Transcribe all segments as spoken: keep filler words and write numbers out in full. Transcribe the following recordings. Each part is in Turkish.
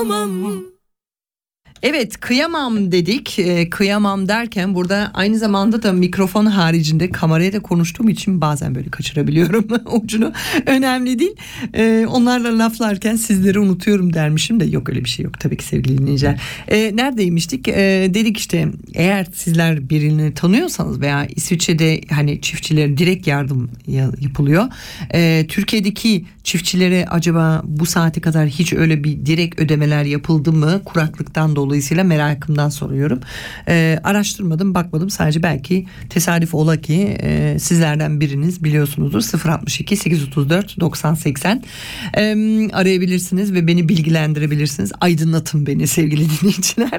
kıyamam. Evet, kıyamam dedik. E, kıyamam derken burada aynı zamanda da mikrofon haricinde kameraya da konuştuğum için bazen böyle kaçırabiliyorum ucunu. Önemli değil. E, onlarla laflarken sizleri unutuyorum dermişim de yok, öyle bir şey yok tabii ki sevgili dinleyiciler. E, neredeymiştik? E, dedik işte, eğer sizler birini tanıyorsanız veya İsviçre'de hani çiftçilere direkt yardım yapılıyor. E, Türkiye'deki çiftçilere acaba bu saate kadar hiç öyle bir direkt ödemeler yapıldı mı? Kuraklıktan dolayısıyla merakımdan soruyorum. E, araştırmadım, bakmadım. Sadece belki tesadüf ola ki e, sizlerden biriniz biliyorsunuzdur. sıfır altmış iki sekiz otuz dört doksan seksen e, arayabilirsiniz ve beni bilgilendirebilirsiniz. Aydınlatın beni sevgili dinleyiciler.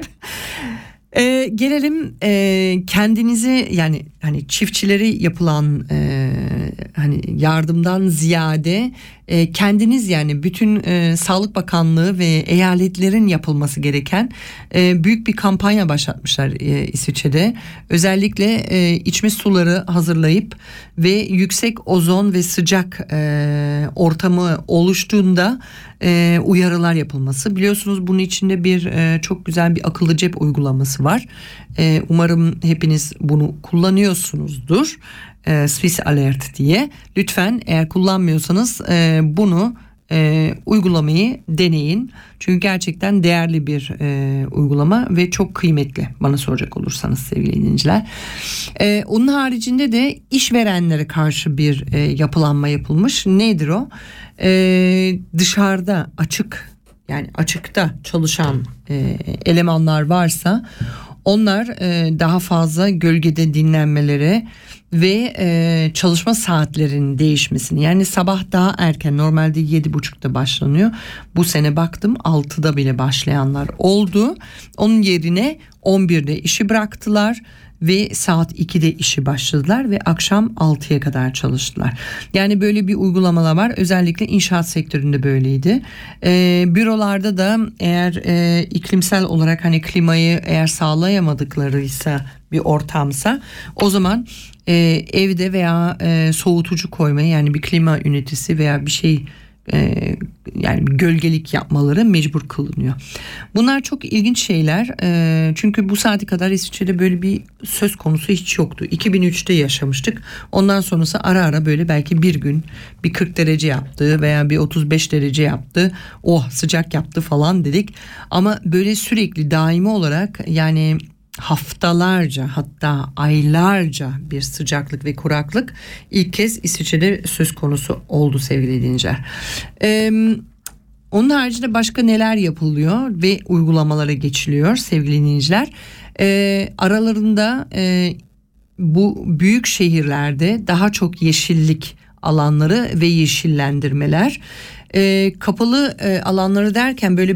Ee, gelelim e, kendinizi, yani hani çiftçileri yapılan e, hani yardımdan ziyade e, kendiniz, yani bütün e, Sağlık Bakanlığı ve eyaletlerin yapılması gereken e, büyük bir kampanya başlatmışlar e, İsviçre'de. Özellikle e, içme suları hazırlayıp ve yüksek ozon ve sıcak e, ortamı oluştuğunda e, uyarılar yapılması. Biliyorsunuz bunun içinde bir e, çok güzel bir akıllı cep uygulaması var. E, umarım hepiniz bunu kullanıyorsunuzdur. E, Swiss Alert diye. Lütfen eğer kullanmıyorsanız e, bunu e, uygulamayı deneyin. Çünkü gerçekten değerli bir e, uygulama ve çok kıymetli bana soracak olursanız sevgili dinleyiciler. E, onun haricinde de işverenlere karşı bir e, yapılanma yapılmış. Nedir o? E, dışarıda açık, yani açıkta çalışan e, elemanlar varsa onlar e, daha fazla gölgede dinlenmeleri ve e, çalışma saatlerinin değişmesini, yani sabah daha erken, normalde yedi buçukta başlanıyor. Bu sene baktım altıda bile başlayanlar oldu. Onun yerine on birde işi bıraktılar ve saat ikide işi başladılar ve akşam altıya kadar çalıştılar. Yani böyle bir uygulamalar var. Özellikle inşaat sektöründe böyleydi. E, bürolarda da eğer e, iklimsel olarak hani klimayı eğer sağlayamadıklarıysa bir ortamsa, o zaman e, evde veya e, soğutucu koymayı, yani bir klima ünitesi veya bir şey, e, yani gölgelik yapmaları mecbur kılınıyor. Bunlar çok ilginç şeyler. E, çünkü bu saate kadar İsviçre'de böyle bir söz konusu hiç yoktu. iki bin üçte yaşamıştık. Ondan sonrası ara ara böyle belki bir gün bir kırk derece yaptı veya bir otuz beş derece yaptı. Oh, sıcak yaptı falan dedik. Ama böyle sürekli daimi olarak, yani haftalarca, hatta aylarca bir sıcaklık ve kuraklık ilk kez İsviçre'de söz konusu oldu sevgili dinleyiciler. Ee, onun haricinde başka neler yapılıyor ve uygulamalara geçiliyor sevgili dinleyiciler? Ee, aralarında e, bu büyük şehirlerde daha çok yeşillik alanları ve yeşillendirmeler. E, kapalı e, alanları derken böyle